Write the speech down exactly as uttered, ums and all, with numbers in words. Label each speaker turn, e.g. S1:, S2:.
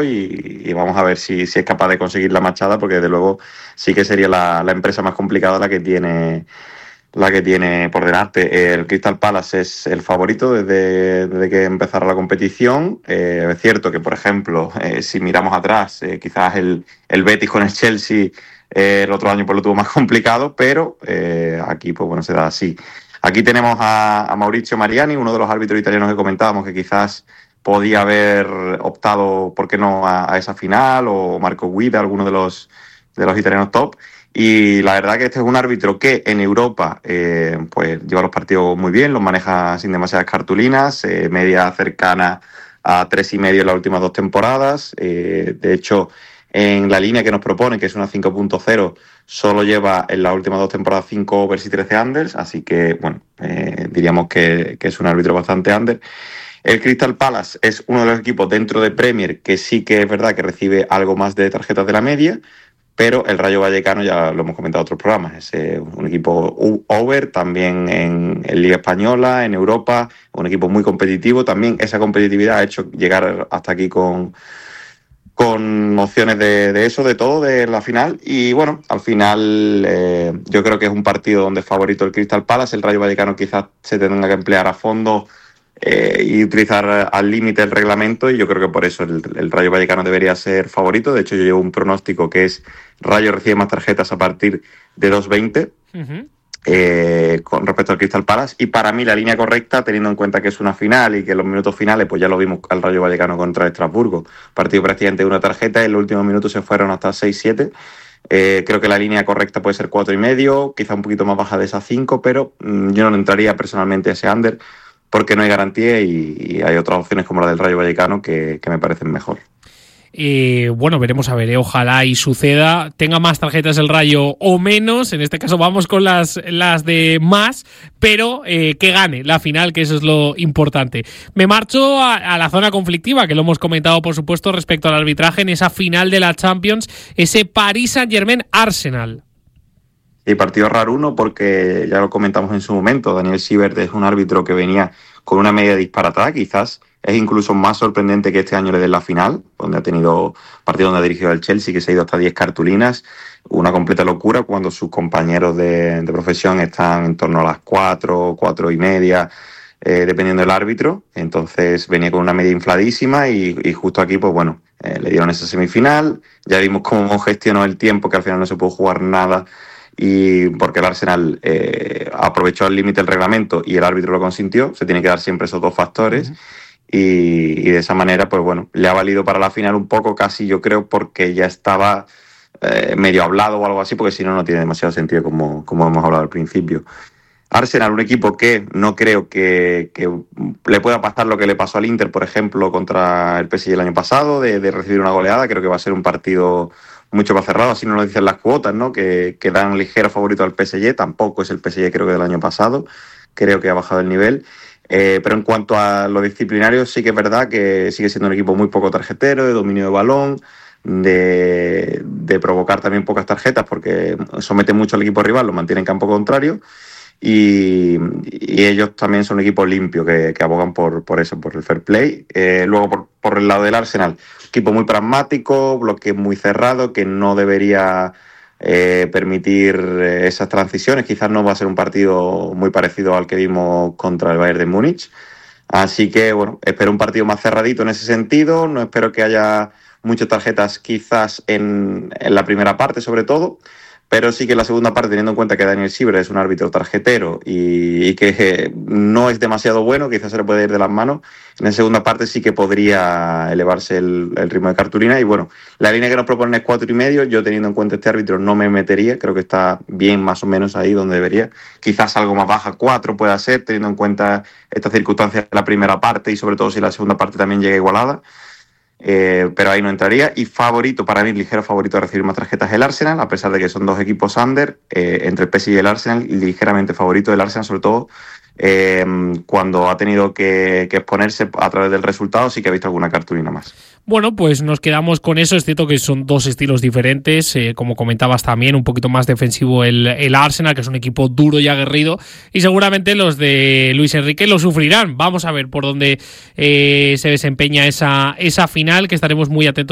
S1: partido y, y vamos a ver si, si es capaz de conseguir la machada, porque desde luego sí que sería la, la empresa más complicada la que tiene la que tiene por delante. El Crystal Palace es el favorito desde, desde que empezara la competición. Eh, es cierto que, por ejemplo, eh, si miramos atrás, eh, quizás el, el Betis con el Chelsea eh, el otro año pues lo tuvo más complicado, pero eh, aquí pues bueno se da así. Aquí tenemos a, a Maurizio Mariani, uno de los árbitros italianos que comentábamos, que quizás podía haber optado, ¿por qué no?, a, a esa final, o Marco Guida, alguno de los, de los italianos top. Y la verdad que este es un árbitro que en Europa eh, pues lleva los partidos muy bien, los maneja sin demasiadas cartulinas, eh, media cercana a tres y medio en las últimas dos temporadas. Eh, de hecho, en la línea que nos propone, que es una cinco punto cero, solo lleva en las últimas dos temporadas cinco overs y trece unders, así que bueno, eh, diríamos que, que es un árbitro bastante under. El Crystal Palace es uno de los equipos dentro de Premier que sí que es verdad que recibe algo más de tarjetas de la media, pero el Rayo Vallecano, ya lo hemos comentado en otros programas, es eh, un equipo over, también en, en Liga Española, en Europa, un equipo muy competitivo. También esa competitividad ha hecho llegar hasta aquí con, con opciones de, de eso, de todo, de la final. Y bueno, al final eh, yo creo que es un partido donde es favorito el Crystal Palace. El Rayo Vallecano quizás se tenga que emplear a fondo Eh, y utilizar al límite el reglamento, y yo creo que por eso el, el Rayo Vallecano debería ser favorito. De hecho, yo llevo un pronóstico que es Rayo recibe más tarjetas a partir de dos veinte uh-huh. eh, con respecto al Crystal Palace, y para mí la línea correcta, teniendo en cuenta que es una final y que en los minutos finales pues ya lo vimos al Rayo Vallecano contra Estrasburgo, partido prácticamente de una tarjeta, y en los últimos minutos se fueron hasta seis siete. Eh, creo que la línea correcta puede ser cuatro y medio, quizá un poquito más baja de esas cinco, pero mmm, yo no entraría personalmente a ese under, porque no hay garantía y, y hay otras opciones como la del Rayo Vallecano que, que me parecen mejor.
S2: Eh, bueno, veremos a ver, eh, ojalá y suceda, tenga más tarjetas el Rayo o menos, en este caso vamos con las, las de más, pero eh, que gane la final, que eso es lo importante. Me marcho a, a la zona conflictiva, que lo hemos comentado por supuesto respecto al arbitraje en esa final de la Champions, ese Paris Saint-Germain-Arsenal.
S1: Sí, partido raro uno, porque ya lo comentamos en su momento, Daniel Siebert es un árbitro que venía con una media disparatada, quizás es incluso más sorprendente que este año le den la final, donde ha tenido partido donde ha dirigido al Chelsea, que se ha ido hasta diez cartulinas, una completa locura cuando sus compañeros de, de profesión están en torno a las cuatro, cuatro y media, eh, dependiendo del árbitro. Entonces venía con una media infladísima y, y justo aquí, pues bueno, eh, le dieron esa semifinal, ya vimos cómo gestionó el tiempo, que al final no se pudo jugar nada, y porque el Arsenal eh, aprovechó al límite el reglamento y el árbitro lo consintió. Se tiene que dar siempre esos dos factores. Uh-huh. y, y de esa manera, pues bueno, le ha valido para la final un poco, casi yo creo, porque ya estaba eh, medio hablado o algo así, porque si no, no tiene demasiado sentido, como, como hemos hablado al principio. Arsenal, un equipo que no creo que, que le pueda pasar lo que le pasó al Inter, por ejemplo, contra el P S G el año pasado, de, de recibir una goleada. Creo que va a ser un partido mucho más cerrado, así nos lo dicen las cuotas, ¿no? Que, que dan ligero favorito al P S G. Tampoco es el P S G, creo que del año pasado. Creo que ha bajado el nivel. Eh, pero en cuanto a lo disciplinario, sí que es verdad que sigue siendo un equipo muy poco tarjetero, de dominio de balón, de, de provocar también pocas tarjetas, porque somete mucho al equipo rival, lo mantiene en campo contrario. Y, y ellos también son un equipo limpio, que, que abogan por, por eso, por el fair play. Eh, luego, por, por el lado del Arsenal, equipo muy pragmático, bloque muy cerrado, que no debería eh, permitir eh, esas transiciones. Quizás no va a ser un partido muy parecido al que vimos contra el Bayern de Múnich. Así que, bueno, espero un partido más cerradito en ese sentido. No espero que haya muchas tarjetas quizás en, en la primera parte, sobre todo. Pero sí que en la segunda parte, teniendo en cuenta que Daniel Siebert es un árbitro tarjetero y, y que eh, no es demasiado bueno, quizás se le puede ir de las manos, en la segunda parte sí que podría elevarse el, el ritmo de cartulina. Y bueno, la línea que nos proponen es cuatro y medio. Yo, teniendo en cuenta este árbitro, no me metería. Creo que está bien, más o menos ahí donde debería. Quizás algo más baja, cuatro pueda ser, teniendo en cuenta estas circunstancias de la primera parte y sobre todo si la segunda parte también llega igualada. Eh, pero ahí no entraría. Y favorito, para mí, ligero favorito de recibir más tarjetas, el Arsenal, a pesar de que son dos equipos under, eh, entre el P S G y el Arsenal, ligeramente favorito del Arsenal, sobre todo eh, cuando ha tenido que, que exponerse a través del resultado. Sí que ha visto alguna cartulina más.
S2: Bueno, pues nos quedamos con eso. Es cierto que son dos estilos diferentes, eh, como comentabas también, un poquito más defensivo el, el Arsenal, que es un equipo duro y aguerrido, y seguramente los de Luis Enrique lo sufrirán. Vamos a ver por dónde eh, se desempeña esa, esa final, que estaremos muy atentos